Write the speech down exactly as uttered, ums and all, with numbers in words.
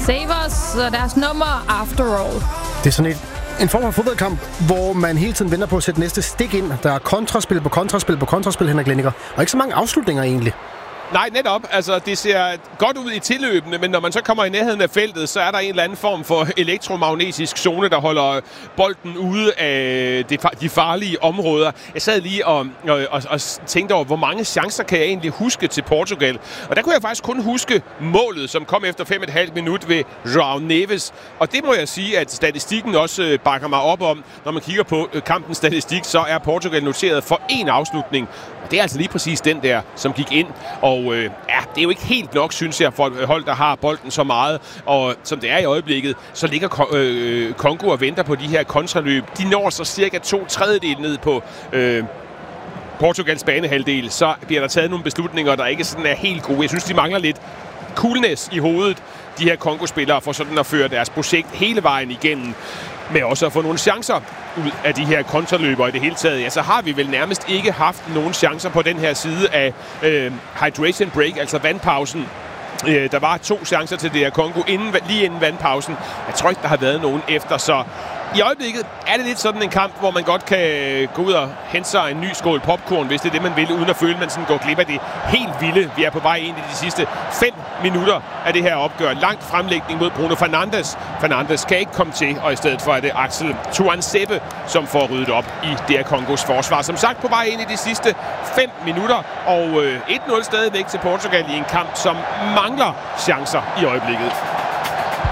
Save Us og deres nummer After All. Det er sådan et, en form for fodboldkamp, hvor man hele tiden venter på at sætte næste stik ind. Der er kontraspil på kontraspil på kontraspil, Henrik Lenniker. Og ikke så mange afslutninger egentlig. Nej, netop. Altså, det ser godt ud i tilløbene, men når man så kommer i nærheden af feltet, så er der en eller anden form for elektromagnetisk zone, der holder bolden ude af de farlige områder. Jeg sad lige og, og, og, og tænkte over, hvor mange chancer kan jeg egentlig huske til Portugal? Og der kunne jeg faktisk kun huske målet, som kom efter fem og et halvt minut ved João Neves. Og det må jeg sige, at statistikken også bakker mig op om. Når man kigger på kampens statistik, så er Portugal noteret for én afslutning. Og det er altså lige præcis den der, som gik ind. Og øh, ja, det er jo ikke helt nok, synes jeg, for et hold, der har bolden så meget. Og som det er i øjeblikket, så ligger øh, Congo og venter på de her kontraløb. De når så cirka to tredjedel ned på øh, Portugals banehalvdel. Så bliver der taget nogle beslutninger, der ikke sådan er helt gode. Jeg synes, de mangler lidt coolness i hovedet, de her Kongo-spillere, for sådan at føre deres projekt hele vejen igennem. Med også at få nogle chancer ud af de her kontraløbere i det hele taget, ja, så har vi vel nærmest ikke haft nogen chancer på den her side af øh, hydration break, altså vandpausen. Øh, der var to chancer til det her Congo inden, lige inden vandpausen. Jeg tror ikke, der har været nogen efter, så i øjeblikket er det lidt sådan en kamp, hvor man godt kan gå ud og hente sig en ny skål popcorn, hvis det er det, man vil, uden at føle, at man sådan går glip af det helt vilde. Vi er på vej ind i de sidste fem minutter af det her opgør. Langt fremlægning mod Bruno Fernandes. Fernandes kan ikke komme til, og i stedet for er det Axel Tuanzebe, som får ryddet op i D R Congos forsvar. Som sagt, på vej ind i de sidste fem minutter, og øh, et nul stadigvæk til Portugal i en kamp, som mangler chancer i øjeblikket.